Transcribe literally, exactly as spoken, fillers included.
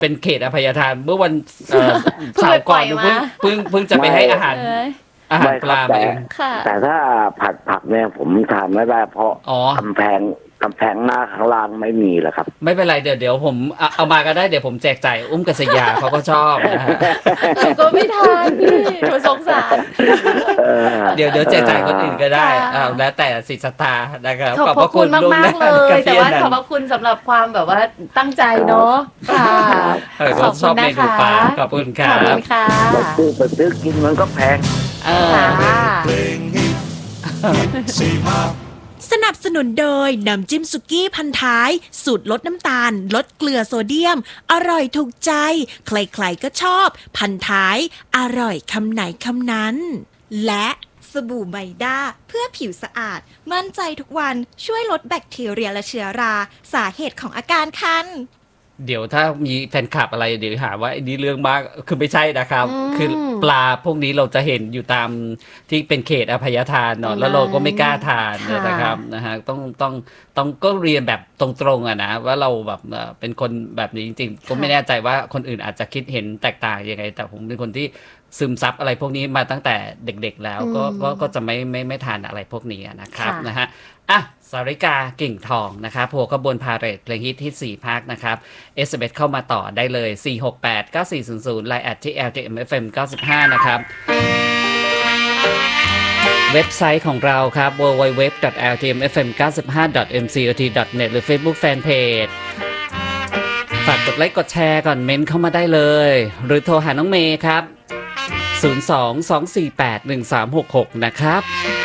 เป็นเขตอภัยทานเมื่อวันเอ่อเสาร์ก่อนเพิ่งเพิ่งเพิ่งจะไปให้อาหารอาหารปลาไปแต่ถ้าผัดผักเนี่ยผมทานไม่ได้เพราะกำแพงกำแพงหน้าข้างล่างไม่มีแล้วครับไม่เป็นไรเดี๋ยวเดี๋ยวผมเอามาก็ได้เดี๋ยวผมแจกจ่ายอุ้มกัศยาเขาก็ชอบนะฮะหนูก็ไม่ทานพี่หนูสงสารเดี๋ยวเดี๋ยวแจกจ่ายคนอื่นก็ได้อ้าวแล้วแต่สิทธิ์ศรัทธานะครับขอบพระคุณมากมากเลยแต่ว่าขอบพระคุณสำหรับความแบบว่าตั้งใจเนาะค่ะขอบคุณนะคะขอบคุณค่ะขอบคุณค่ะซื้อไปซื้อกินมันก็แพงสนับสนุนโดยน้ำจิ้มสุกี้พันท้ายสูตรลดน้ำตาลลดเกลือโซเดียมอร่อยถูกใจใครๆก็ชอบพันท้ายอร่อยคำไหนคำนั้นและสบู่ไมด้าเพื่อผิวสะอาดมั่นใจทุกวันช่วยลดแบคทีเรียและเชื้อราสาเหตุของอาการคันเดี๋ยวถ้ามีแฟนคลับอะไรเดี๋ยวหาว่าอันนี้เรื่องมากคือไม่ใช่นะครับคือปลาพวกนี้เราจะเห็นอยู่ตามที่เป็นเขตอภัยทานเนาะแล้วเราก็ไม่กล้าทานนะครับนะฮะต้องต้องต้องก็เรียนแบบตรงๆอ่ะนะว่าเราแบบเป็นคนแบบนี้จริงๆก็ไม่แน่ใจว่าคนอื่นอาจจะคิดเห็นแตกต่างยังไงแต่ผมเป็นคนที่ซึมซับอะไรพวกนี้มาตั้งแต่เด็กๆแล้วก็ก็จะไม่ไม่ไม่ทานอะไรพวกนี้นะครับนะฮะอ่ะสาริกากิ่งทองนะครับโผล่ขบวนพาเหรดเพลงฮิตที่สี่ภาคนะครับ เอส เอ็ม เอส เข้ามาต่อได้เลยสี่ หก แปด เก้า สี่ ศูนย์ ศูนย์ ไลน์ แอท ที่ แอล ที เอ็ม เอฟ เอ็ม เก้าสิบห้านะครับเว็บไซต์ของเราครับ ดับเบิลยู ดับเบิลยู ดับเบิลยู ดอท แอล ที เอ็ม เอฟ เอ็ม เก้าสิบห้า ดอท เอ็ม ซี โอ ที ดอท เน็ต หรือ Facebook Fanpage ฝากกดไลค์กดแชร์ก่อนเม้นเข้ามาได้เลยหรือโทรหาน้องเมย์ครับศูนย์ สอง สอง สี่ แปด หนึ่ง สาม หก หกนะครับ